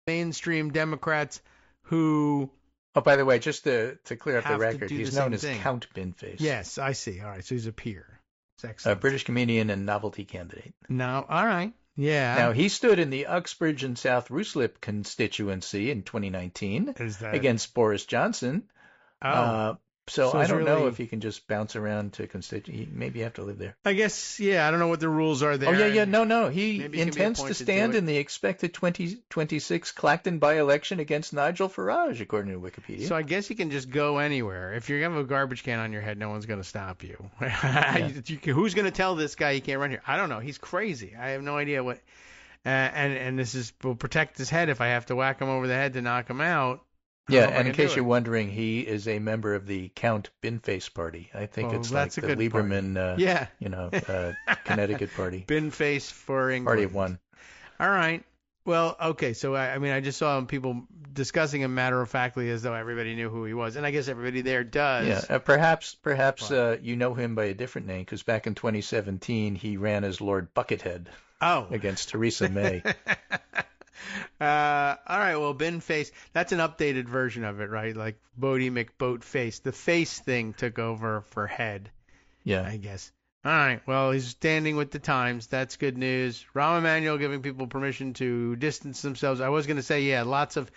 mainstream Democrats who Oh, by the way, just to clear up the have to record, do the he's known same as thing. Count Binface, Yes, I see. All right, so he's a peer. It's a excellent. British comedian and novelty candidate. Now, all right, yeah. Now, he stood in the Uxbridge and South Ruislip constituency in 2019 Is that against Boris Johnson. oh? Uh, so So I it's don't know if really, he can just bounce around to constituency. Maybe you have to live there. I guess, yeah. I don't know what the rules are Oh, yeah, there, yeah. and No. He maybe he can be intends to appointed to stand it. in the expected 2026 Clacton by-election against Nigel Farage, according to Wikipedia. So I guess you can just go anywhere. If you have a garbage can on your head, no one's going to stop you. Yeah. Who's going to tell this guy he can't run here? I don't know. He's crazy. I have no idea what. And this is will protect his head if I have to whack him over the head to knock him out. I don't Yeah, know if I and in can do case you're it. wondering, he is a member of the Count Binface party. I think Well, it's like that's a the good party. Lieberman, Yeah. Connecticut party. Bin face for Party of England. one. All right. Well, okay. So I mean, I just saw people discussing him matter of factly as though everybody knew who he was, and I guess everybody there does. Yeah, perhaps But, you know him by a different name because back in 2017 he ran as Lord Buckethead oh. against Theresa May. All right. Well, bin face. That's an updated version of it, right? Like Bodie McBoatface. The face thing took over for head, Yeah. I guess. All right. Well, he's standing with the times. That's good news. Rahm Emanuel giving people permission to distance themselves. I was going to say, yeah, lots of,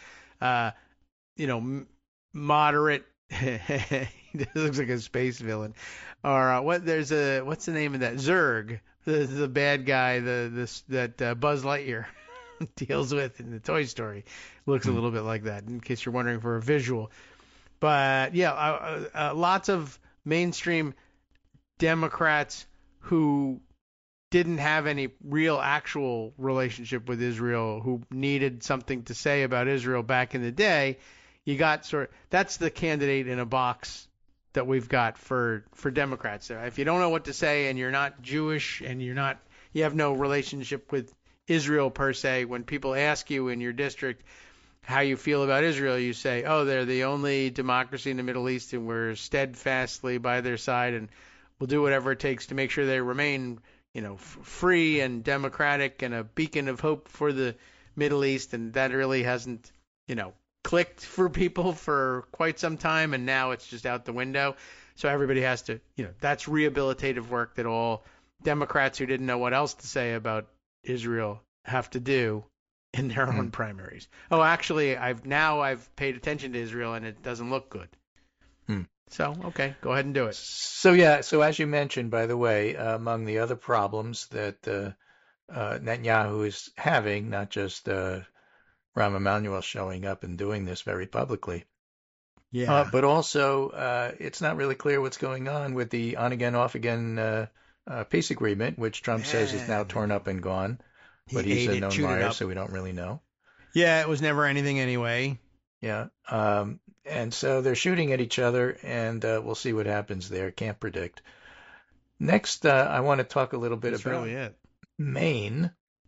moderate. He looks like a space villain. Or what's the name of that? Zurg, the bad guy, that Buzz Lightyear deals with in the Toy Story. Looks a little bit like that. In case you're wondering for a visual. But yeah, lots of mainstream Democrats who didn't have any real actual relationship with Israel, who needed something to say about Israel back in the day. You got that's the candidate in a box that we've got for Democrats. So if you don't know what to say and you're not Jewish and you have no relationship with Israel per se, when people ask you in your district how you feel about Israel, you say, oh, they're the only democracy in the Middle East and we're steadfastly by their side and we'll do whatever it takes to make sure they remain, free and democratic and a beacon of hope for the Middle East. And that really hasn't, clicked for people for quite some time. And now it's just out the window. So everybody has to, that's rehabilitative work that all Democrats who didn't know what else to say about Israel have to do in their own primaries. Oh, actually, I've paid attention to Israel and it doesn't look good. So, okay, go ahead and do it. So as you mentioned, by the way, among the other problems that Netanyahu is having, not just Rahm Emanuel showing up and doing this very publicly, Yeah. but also it's not really clear what's going on with the on-again, off-again peace agreement, which Trump says is now torn up and gone. But he's a known chewed it liar, up. so we don't really know. Yeah, it was never anything anyway. Yeah. And so they're shooting at each other, and we'll see what happens there. Can't predict. Next, I want to talk a little bit That's about really it. Maine,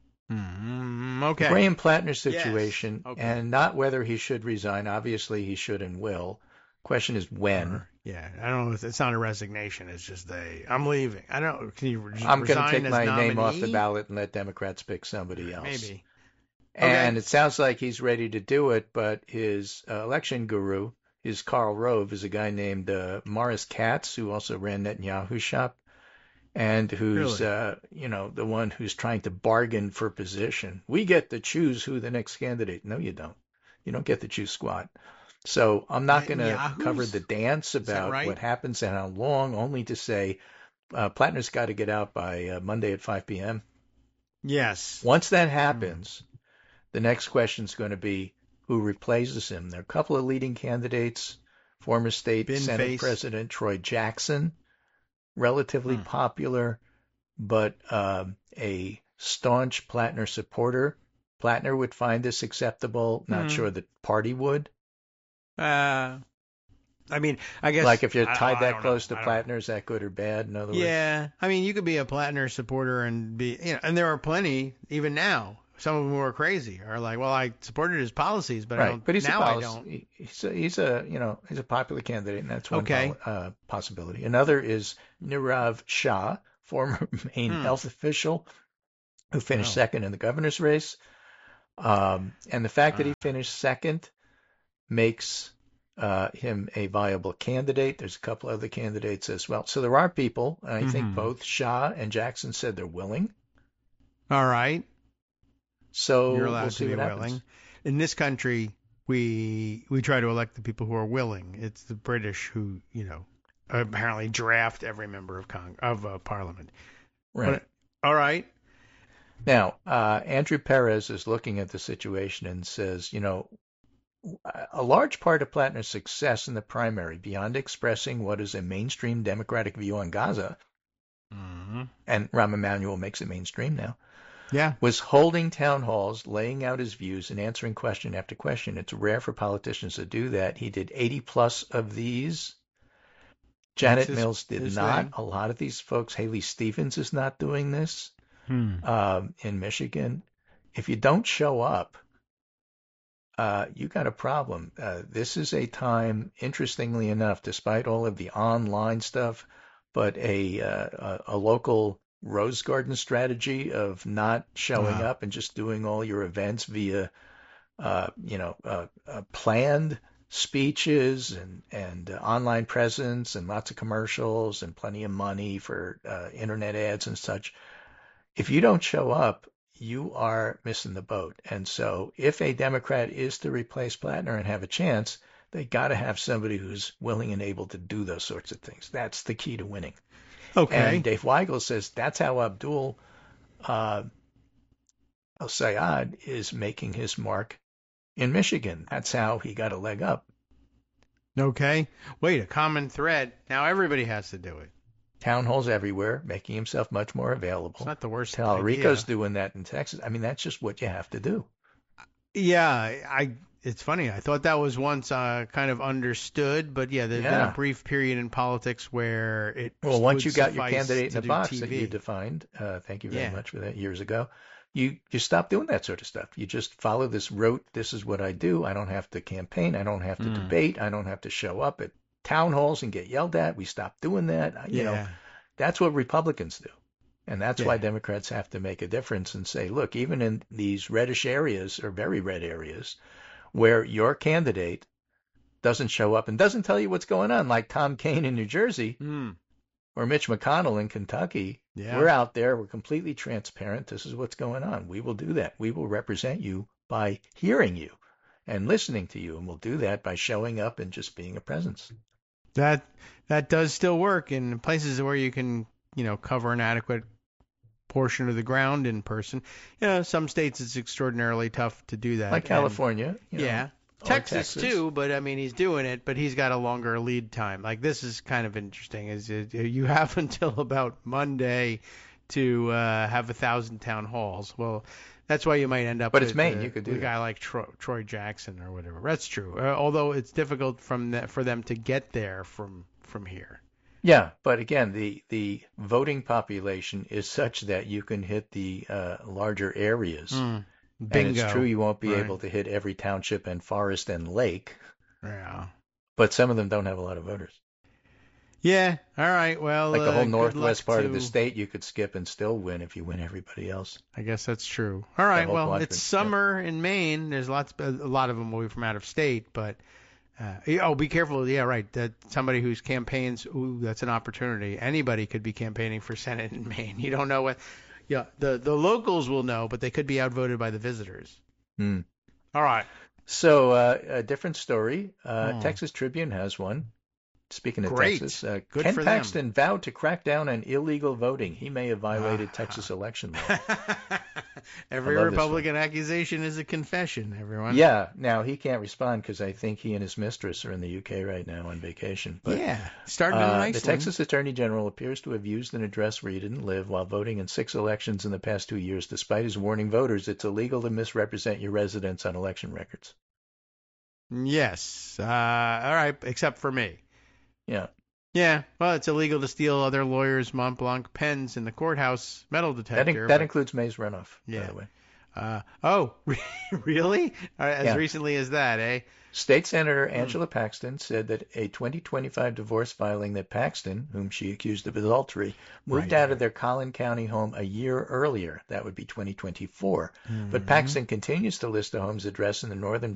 Okay. Graham Plattner situation, Okay. and not whether he should resign. Obviously, he should and will. Question is when. Yeah, I don't know. It's not a resignation. It's just I'm leaving. I don't. Can you I'm going to resign take as my nominee? name off the ballot and let Democrats pick somebody else. Maybe. And Okay. it sounds like he's ready to do it, but his election guru, his Karl Rove, is a guy named Morris Katz, who also ran Netanyahu's shop, and who's, Really? the one who's trying to bargain for position. We get to choose who the next candidate. No, you don't. You don't get to choose squat. So I'm not going to cover Netanyahu's? the dance Is that about right? what happens and how long, only to say Plattner's got to get out by Monday at 5 p.m. Yes. Once that happens, the next question is going to be who replaces him. There are a couple of leading candidates. Former state Bin Senate face. President Troy Jackson, relatively popular, but a staunch Plattner supporter. Plattner would find this acceptable. Not sure the party would. I mean, I guess. Like if you're tied I that don't close know. to I don't know. Plattner, is that good or bad? In other words, Yeah, I mean, you could be a Plattner supporter and and there are plenty even now. Some of them who are crazy are like, well, I supported his policies, but right. But he's now a I policy, don't. he's a popular candidate, and that's one Okay. possibility. Another is Nirav Shah, former Maine health official who finished second in the governor's race. And the fact that he finished second makes him a viable candidate. There's a couple other candidates as well. So there are people, and I think both Shah and Jackson said they're willing. All right. So You're allowed we'll to see be what happens. willing. In this country, we try to elect the people who are willing. It's the British who, apparently draft every member of Parliament. Right. All right. Now, Andrew Perez is looking at the situation and says, a large part of Plattner's success in the primary, beyond expressing what is a mainstream Democratic view on Gaza, and Rahm Emanuel makes it mainstream now, was holding town halls, laying out his views, and answering question after question. It's rare for politicians to do that. He did 80 plus of these. Janet Mills did not. A lot of these folks, Haley Stevens is not doing this in Michigan. If you don't show up, you got a problem. This is a time, interestingly enough, despite all of the online stuff, but a local Rose Garden strategy of not showing up and just doing all your events via, planned speeches and online presence and lots of commercials and plenty of money for internet ads and such. If you don't show up, you are missing the boat. And so if a Democrat is to replace Plattner and have a chance, they got to have somebody who's willing and able to do those sorts of things. That's the key to winning. Okay. And Dave Weigel says that's how Abdul al-Sayed is making his mark in Michigan. That's how he got a leg up. Okay. Wait, a common thread. Now everybody has to do it. Town halls everywhere, making himself much more available. It's not the worst Talarico's doing that in Texas. I mean, that's just what you have to do. Yeah, it's funny. I thought that was once kind of understood, but there's been a brief period in politics where it once you got your candidate in the box TV. that you defined, thank you very much for that, years ago, you stop doing that sort of stuff. You just follow this rote, this is what I do. I don't have to campaign. I don't have to debate. I don't have to show up at town halls and get yelled at. We stopped doing that. That's what Republicans do. And that's why Democrats have to make a difference and say, look, even in these reddish areas or very red areas where your candidate doesn't show up and doesn't tell you what's going on, like Tom Kean in New Jersey or Mitch McConnell in Kentucky, we're out there. We're completely transparent. This is what's going on. We will do that. We will represent you by hearing you and listening to you. And we'll do that by showing up and just being a presence. That does still work in places where you can, cover an adequate portion of the ground in person. Some states it's extraordinarily tough to do that. Like California. Texas too, but I mean he's doing it, but he's got a longer lead time. Like this is kind of interesting. Is you have until about Monday to have 1,000 town halls. Well, that's why you might end up. But it's Maine. You could do a guy like Troy Jackson or whatever. That's true. Although it's difficult for them to get there from here. Yeah, but again, the voting population is such that you can hit the larger areas. Bingo. And it's true you won't be able to hit every township and forest and lake. Yeah. But some of them don't have a lot of voters. Yeah. All right. Well, like the whole northwest part of the state, you could skip and still win if you win everybody else. I guess that's true. All right. Well, it's summer in Maine. There's a lot of them will be from out of state, but be careful. Yeah, right. That somebody whose campaigns, that's an opportunity. Anybody could be campaigning for Senate in Maine. You don't know what. Yeah, the locals will know, but they could be outvoted by the visitors. All right. So a different story. Texas Tribune has one. Speaking of Texas, Ken Paxton vowed to crack down on illegal voting. He may have violated Texas election law. Every Republican accusation is a confession, everyone. Yeah. Now, he can't respond because I think he and his mistress are in the UK right now on vacation. But, starting a nice the Texas Attorney General appears to have used an address where he didn't live while voting in 6 elections in the past 2 years, despite his warning voters it's illegal to misrepresent your residence on election records. Yes. All right, except for me. Yeah. Yeah. Well, it's illegal to steal other lawyers' Mont Blanc pens in the courthouse metal detector. That includes May's runoff, by the way. Oh, really? As Yeah. recently as that, eh? State Senator Angela Paxton said that a 2025 divorce filing that Paxton, whom she accused of adultery, moved Right. out of their Collin County home a year earlier. That would be 2024. But Mhm. Paxton continues to list the home's address in the northern